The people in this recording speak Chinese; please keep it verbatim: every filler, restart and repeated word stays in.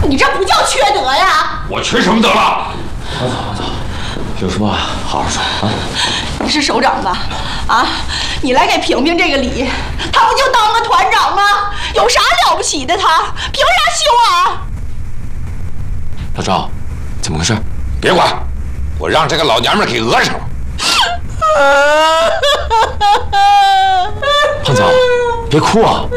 你这不叫缺德呀！ 我缺什么德了？ 王总，王总，有什么好好说啊！ 你是首长吧？啊，你来给平平这个礼，他不就当个团长吗？有啥了不起的他？凭啥羞啊？ 老赵，怎么回事？ 别管，我让这个老娘们给讹上了。 胖子，别哭啊！